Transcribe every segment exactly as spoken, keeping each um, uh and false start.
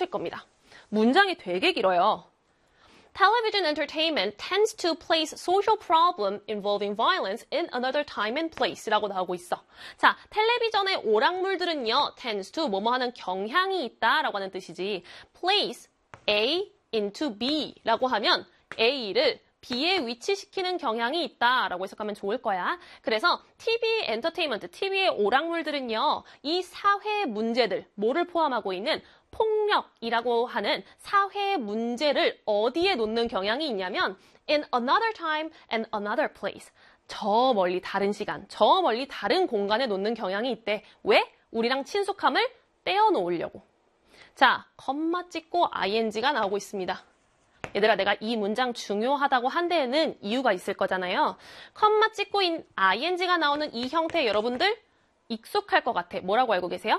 하실 겁니다. 문장이 되게 길어요. Television entertainment tends to place social problem involving violence in another time and place라고 나오고 있어. 자, 텔레비전의 오락물들은요, tends to 뭐뭐 하는 경향이 있다라고 하는 뜻이지. place A into B라고 하면 A를 B에 위치시키는 경향이 있다라고 해석하면 좋을 거야. 그래서 티비 엔터테인먼트, 티비의 오락물들은요, 이 사회 문제들, 뭐를 포함하고 있는 폭력이라고 하는 사회 문제를 어디에 놓는 경향이 있냐면 in another time and another place. 저 멀리 다른 시간, 저 멀리 다른 공간에 놓는 경향이 있대. 왜? 우리랑 친숙함을 떼어놓으려고. 자, 컴마 찍고 아이엔지가 나오고 있습니다. 얘들아, 내가 이 문장 중요하다고 한 데에는 이유가 있을 거잖아요. 컴마 찍고 인 아이엔지가 나오는 이 형태 여러분들 익숙할 것 같아. 뭐라고 알고 계세요?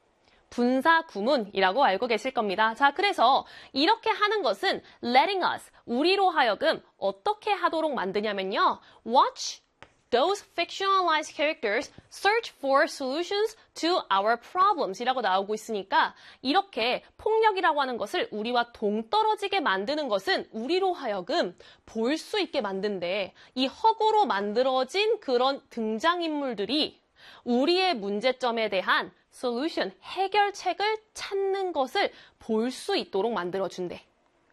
분사 구문이라고 알고 계실 겁니다. 자, 그래서 이렇게 하는 것은 letting us, 우리로 하여금 어떻게 하도록 만드냐면요. Watch those fictionalized characters search for solutions to our problems 이라고 나오고 있으니까 이렇게 폭력이라고 하는 것을 우리와 동떨어지게 만드는 것은 우리로 하여금 볼 수 있게 만든대. 이 허구로 만들어진 그런 등장인물들이 우리의 문제점에 대한 솔루션, 해결책을 찾는 것을 볼 수 있도록 만들어준대.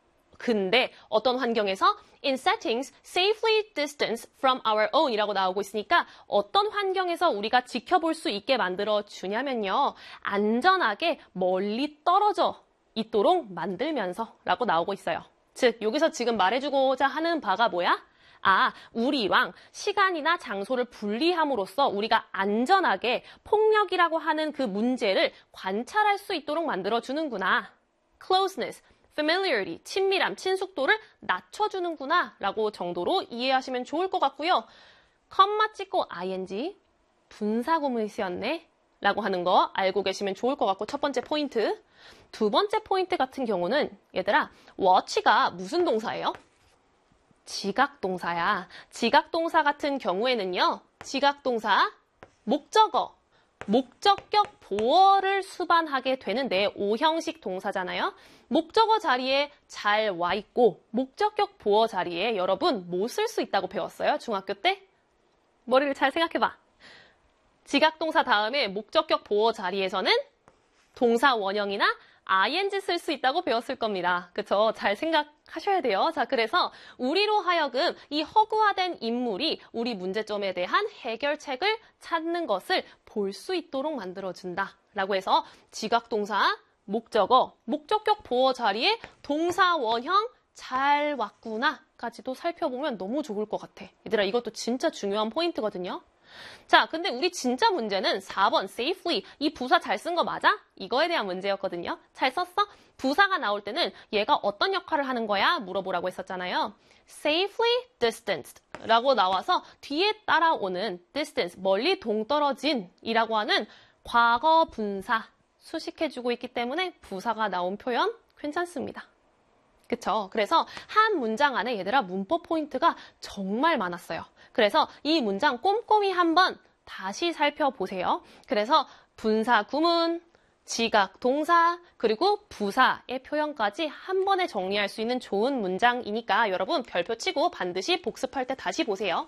근데 어떤 환경에서 in settings safely distanced from our own 이라고 나오고 있으니까 어떤 환경에서 우리가 지켜볼 수 있게 만들어주냐면요. 안전하게 멀리 떨어져 있도록 만들면서 라고 나오고 있어요. 즉, 여기서 지금 말해주고자 하는 바가 뭐야? 아, 우리랑 시간이나 장소를 분리함으로써 우리가 안전하게 폭력이라고 하는 그 문제를 관찰할 수 있도록 만들어주는구나. closeness, familiarity, 친밀함, 친숙도를 낮춰주는구나 라고 정도로 이해하시면 좋을 것 같고요. 컴마 찍고 ing, 분사구문이 쓰였네 라고 하는 거 알고 계시면 좋을 것 같고 첫 번째 포인트. 두 번째 포인트 같은 경우는 얘들아, watch가 무슨 동사예요? 지각동사야. 지각동사 같은 경우에는요. 지각동사, 목적어, 목적격 보어를 수반하게 되는데 오형식 동사잖아요. 목적어 자리에 잘 와 있고 목적격 보어 자리에 여러분 뭐 쓸 수 있다고 배웠어요? 중학교 때? 머리를 잘 생각해봐. 지각동사 다음에 목적격 보어 자리에서는 동사 원형이나 아이엔지 쓸 수 있다고 배웠을 겁니다. 그쵸? 잘 생각하셔야 돼요. 자, 그래서 우리로 하여금 이 허구화된 인물이 우리 문제점에 대한 해결책을 찾는 것을 볼 수 있도록 만들어준다. 라고 해서 지각동사, 목적어, 목적격 보어 자리에 동사 원형 잘 왔구나 까지도 살펴보면 너무 좋을 것 같아. 얘들아, 이것도 진짜 중요한 포인트거든요. 자, 근데 우리 진짜 문제는 사 번 safely 이 부사 잘 쓴 거 맞아? 이거에 대한 문제였거든요. 잘 썼어? 부사가 나올 때는 얘가 어떤 역할을 하는 거야? 물어보라고 했었잖아요. safely distanced 라고 나와서 뒤에 따라오는 distance, 멀리 동떨어진 이라고 하는 과거 분사 수식해주고 있기 때문에 부사가 나온 표현 괜찮습니다. 그쵸? 그래서 한 문장 안에 얘들아 문법 포인트가 정말 많았어요. 그래서 이 문장 꼼꼼히 한번 다시 살펴보세요. 그래서 분사 구문, 지각 동사, 그리고 부사의 표현까지 한 번에 정리할 수 있는 좋은 문장이니까 여러분 별표 치고 반드시 복습할 때 다시 보세요.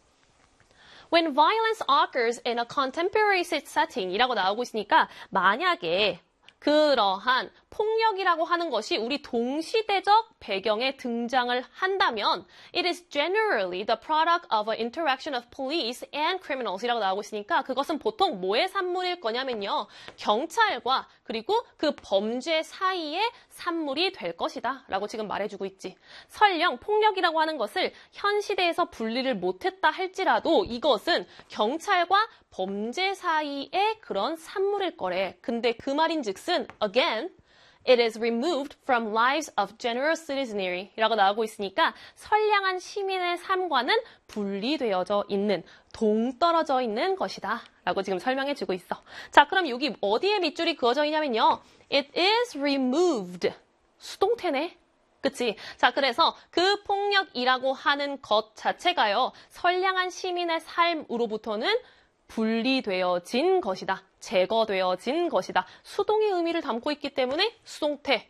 When violence occurs in a contemporary setting 이라고 나오고 있으니까 만약에 그러한 폭력이라고 하는 것이 우리 동시대적 배경에 등장을 한다면 it is generally the product of an interaction of police and criminals 이라고 나오고 있으니까 그것은 보통 뭐의 산물일 거냐면요. 경찰과 그리고 그 범죄 사이의 산물이 될 것이다 라고 지금 말해주고 있지. 설령 폭력이라고 하는 것을 현 시대에서 분리를 못했다 할지라도 이것은 경찰과 범죄 사이의 그런 산물일 거래. 근데 그 말인즉슨 again it is removed from lives of general citizenry 라고 나오고 있으니까 선량한 시민의 삶과는 분리되어져 있는, 동떨어져 있는 것이다 라고 지금 설명해주고 있어. 자, 그럼 여기 어디에 밑줄이 그어져 있냐면요. It is removed. 수동태네. 그치? 자, 그래서 그 폭력이라고 하는 것 자체가요. 선량한 시민의 삶으로부터는 분리되어진 것이다. 제거되어진 것이다. 수동의 의미를 담고 있기 때문에 수동태